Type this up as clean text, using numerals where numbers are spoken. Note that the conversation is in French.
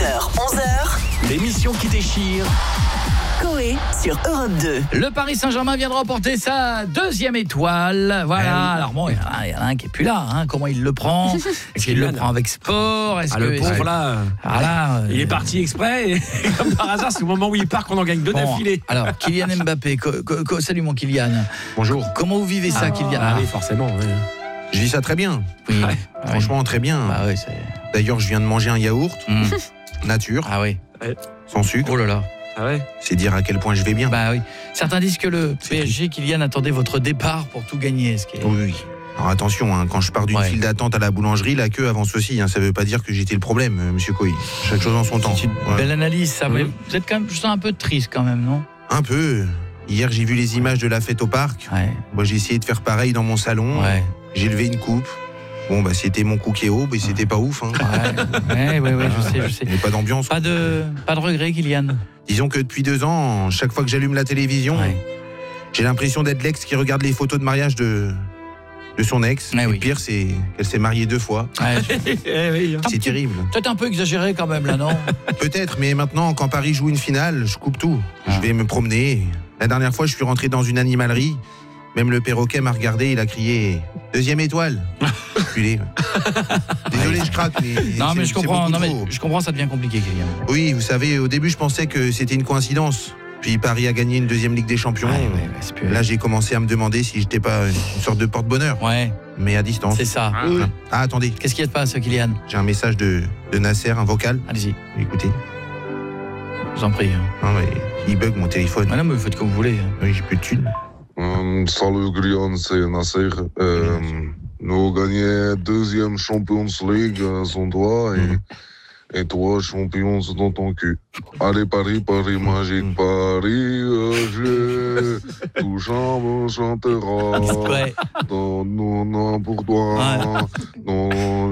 10h, 11h. L'émission qui déchire. Coé sur Europe 2. Le Paris Saint-Germain vient de remporter sa 2e étoile. Voilà. Alors bon, il y en a un qui est plus là. Comment il le prend? Est-ce qu'il le prend avec sport? Est-ce que le pauvre là, il est parti exprès et comme par hasard, c'est au moment où il part qu'on en gagne 2 d'affilée. Alors, Kylian Mbappé, salut mon Kylian. Bonjour. Comment vous vivez ça, Kylian? Oui, forcément. Oui. Je vis ça très bien. Oui. Franchement, très bien. Bah oui, c'est... D'ailleurs, je viens de manger un yaourt, nature, Ah oui. sans sucre. Oh là là. Ah ouais. C'est dire à quel point je vais bien. Bah oui. Certains disent que le PSG, Kylian, attendait votre départ pour tout gagner. Oui. Alors attention, quand je pars d'une file d'attente à la boulangerie, la queue avance aussi. Ça veut pas dire que j'étais le problème, monsieur Coy. Chaque chose en son temps. C'est une belle analyse, ça. Vous êtes quand même, je sens un peu triste quand même, non? Un peu. Hier, j'ai vu les images de la fête au parc. Ouais. Moi, j'ai essayé de faire pareil dans mon salon. Ouais. J'ai levé une coupe. Bon, c'était mon coup qui est haut, mais c'était pas ouf. Ouais, je sais. Il n'y a pas d'ambiance. Pas de regret, Kylian. Disons que depuis 2 ans, chaque fois que j'allume la télévision, j'ai l'impression d'être l'ex qui regarde les photos de mariage de son ex. Ouais, et oui. le pire, c'est qu'elle s'est mariée 2 fois. Ouais, C'est terrible. peut-être un peu exagéré quand même, là, non? Peut-être, mais maintenant, quand Paris joue une finale, je coupe tout. Je vais me promener. La dernière fois, je suis rentré dans une animalerie. Même le perroquet m'a regardé, il a crié « 2e étoile !» Culé. Désolé, je craque, mais... Non, mais c'est- je comprends, c'est beaucoup trop. je comprends, ça devient compliqué, Kylian. Oui, vous savez, au début, je pensais que c'était une coïncidence. Puis Paris a gagné une 2e Ligue des Champions. C'est plus... Là, j'ai commencé à me demander si j'étais pas une sorte de porte-bonheur, Ouais, mais à distance. c'est ça. Ah, attendez, Qu'est-ce qui se passe, Kylian? j'ai un message de Nasser, un vocal. Allez-y, Écoutez. je vous en prie. Non, mais il bug mon téléphone. Ah non, mais vous faites comme vous voulez. Oui, j'ai plus de thunes. Salut Kylian, c'est Nasser. Nous gagnons 2e Champions League sans toi et toi champion dans ton cul. Allez Paris, Paris magique, Paris, je tout chambre chantera. Ouais. Dans nos noms pour toi. Dans